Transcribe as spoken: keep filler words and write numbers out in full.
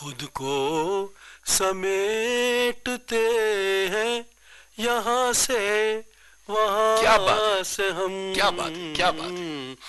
खुद को समेटते हैं, यहाँ से क्या बात वहाँ है, से हम। क्या बात है, क्या बात है।